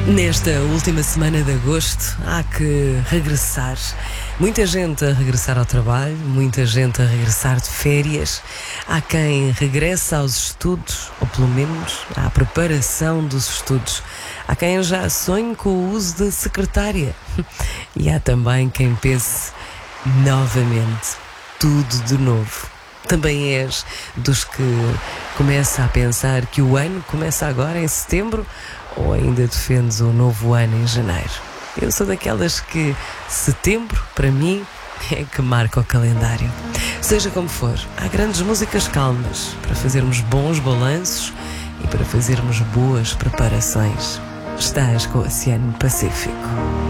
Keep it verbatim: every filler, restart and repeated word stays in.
Nesta última semana de agosto há que regressar. Muita gente a regressar ao trabalho, muita gente a regressar de férias. Há quem regressa aos estudos, ou pelo menos à preparação dos estudos. Há quem já sonhe com o uso da secretária. E há também quem pense novamente, tudo de novo. Também és dos que começa a pensar que o ano começa agora em setembro, ou ainda defendes um novo ano em janeiro? Eu sou daquelas que setembro, para mim, é que marca o calendário. Seja como for, há grandes músicas calmas para fazermos bons balanços e para fazermos boas preparações. Estás com o Oceano Pacífico.